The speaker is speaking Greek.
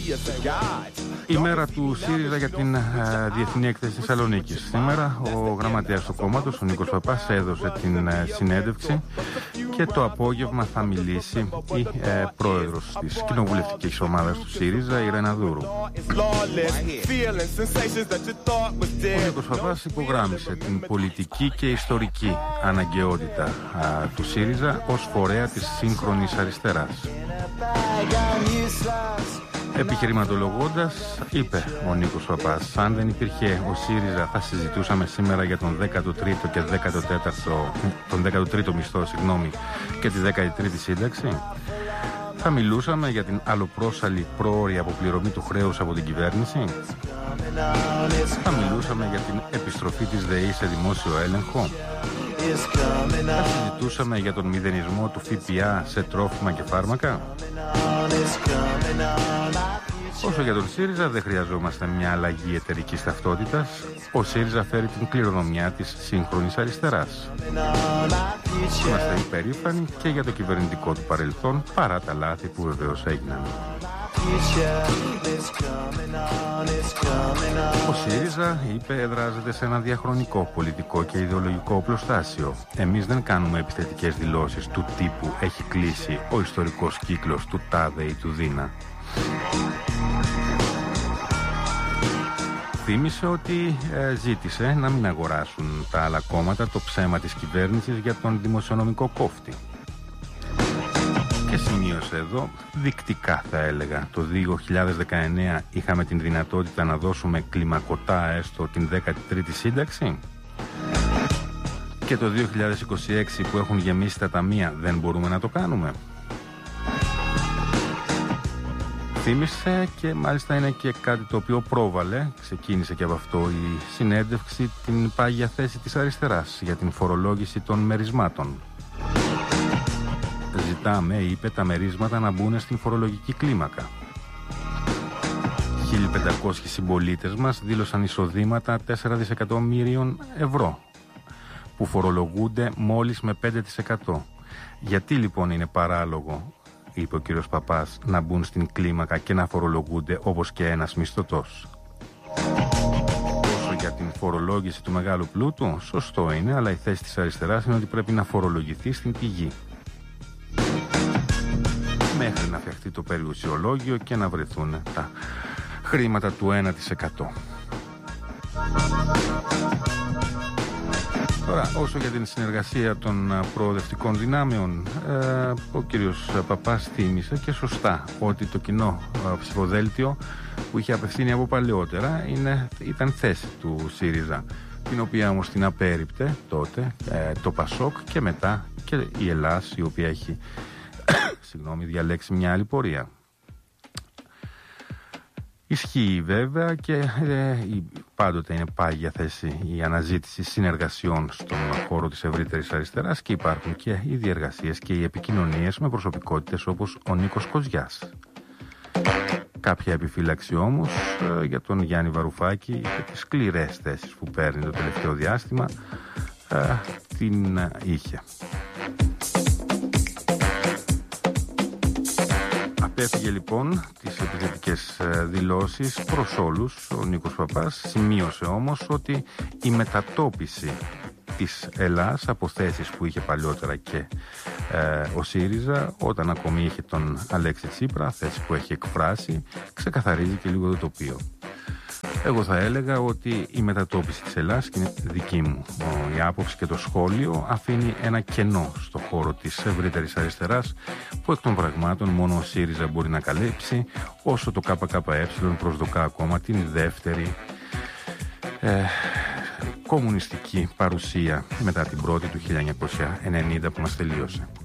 Η μέρα του ΣΥΡΙΖΑ για την Διεθνή Έκθεση Θεσσαλονίκης. Σήμερα ο γραμματέας του κόμματος, ο Νίκος Παπάς, έδωσε την συνέντευξη και το απόγευμα θα μιλήσει η πρόεδρος της κοινοβουλευτικής ομάδας του ΣΥΡΙΖΑ, η Ρένα Δούρου. Ο Νίκος Παπάς υπογράμμισε την πολιτική και ιστορική αναγκαιότητα του ΣΥΡΙΖΑ ως φορέα της σύγχρονης αριστεράς. Επιχειρηματολογώντας, είπε ο Νίκος Παπάς, αν δεν υπήρχε ο ΣΥΡΙΖΑ θα συζητούσαμε σήμερα για τον 13ο και 14ο, τον 13ο μισθό, και τη 13η σύνταξη. Θα μιλούσαμε για την αλλοπρόσαλη πρόωρη αποπληρωμή του χρέους από την κυβέρνηση. Θα μιλούσαμε για την επιστροφή της ΔΕΗ σε δημόσιο έλεγχο. Θα συζητούσαμε για τον μηδενισμό του ΦΠΑ σε τρόφιμα και φάρμακα. Όσο για τον ΣΥΡΙΖΑ, δεν χρειαζόμαστε μια αλλαγή εταιρικής ταυτότητας. Ο ΣΥΡΙΖΑ φέρει την κληρονομιά της σύγχρονης αριστεράς. Είμαστε υπερήφανοι και για το κυβερνητικό του παρελθόν, παρά τα λάθη που βεβαίως έγιναν. Ο ΣΥΡΙΖΑ, είπε, εδράζεται σε ένα διαχρονικό πολιτικό και ιδεολογικό οπλοστάσιο. Εμείς δεν κάνουμε επιθετικές δηλώσεις του τύπου «έχει κλείσει ο ιστορικός κύκλος του τάδε ή του δίνα». Θύμισε ότι ζήτησε να μην αγοράσουν τα άλλα κόμματα το ψέμα της κυβέρνησης για τον δημοσιονομικό κόφτη. Και σημείωσε εδώ, δεικτικά θα έλεγα, το 2019 είχαμε την δυνατότητα να δώσουμε κλιμακωτά έστω την 13η σύνταξη, και το 2026 που έχουν γεμίσει τα ταμεία δεν μπορούμε να το κάνουμε. Θύμισε, και μάλιστα είναι και κάτι το οποίο πρόβαλε, ξεκίνησε και από αυτό η συνέντευξη, την πάγια θέση της αριστεράς για την φορολόγηση των μερισμάτων. Ζητάμε, είπε, τα μερίσματα να μπουν στην φορολογική κλίμακα. 1.500 συμπολίτες μας δήλωσαν εισοδήματα 4 δισεκατομμύριων ευρώ που φορολογούνται μόλις με 5%. Γιατί λοιπόν είναι παράλογο, είπε ο κύριος Παπάς, να μπουν στην κλίμακα και να φορολογούνται όπως και ένας μισθωτός? Όσο για την φορολόγηση του μεγάλου πλούτου, σωστό είναι, αλλά η θέση της αριστεράς είναι ότι πρέπει να φορολογηθεί στην πηγή, μέχρι να φτιαχτεί το περιουσιολόγιο και να βρεθούν τα χρήματα του 1%. Τώρα, όσο για την συνεργασία των προοδευτικών δυνάμεων, ο κύριος Παπάς θύμισε, και σωστά, ότι το κοινό ψηφοδέλτιο που είχε απευθύνει από παλαιότερα ήταν θέση του ΣΥΡΙΖΑ, την οποία όμως την απέρριπτε τότε το ΠΑΣΟΚ και μετά και η Ελλάς, η οποία έχει διαλέξει μια άλλη πορεία. Ισχύει βέβαια και πάντοτε είναι πάγια θέση η αναζήτηση συνεργασιών στον χώρο της ευρύτερης αριστεράς, και υπάρχουν και οι διεργασίες και οι επικοινωνίες με προσωπικότητες όπως ο Νίκος Κοζιάς. Κάποια επιφύλαξη όμως για τον Γιάννη Βαρουφάκη και τις σκληρές θέσεις που παίρνει το τελευταίο διάστημα την είχε. Έφυγε λοιπόν τις επιθετικές δηλώσεις προς όλους ο Νίκος Παπάς. Σημείωσε όμως ότι η μετατόπιση της Ελλάς από θέσεις που είχε παλιότερα και ο ΣΥΡΙΖΑ, όταν ακόμη είχε τον Αλέξη Τσίπρα, θέσεις που έχει εκφράσει, ξεκαθαρίζει και λίγο το τοπίο. Εγώ θα έλεγα ότι η μετατόπιση της Ελλάς, και είναι δική μου η άποψη και το σχόλιο, αφήνει ένα κενό στο χώρο της ευρύτερης αριστεράς, που εκ των πραγμάτων μόνο ο ΣΥΡΙΖΑ μπορεί να καλύψει, όσο το ΚΚΕ προσδοκά ακόμα την δεύτερη κομμουνιστική παρουσία μετά την πρώτη του 1990 που μας τελείωσε.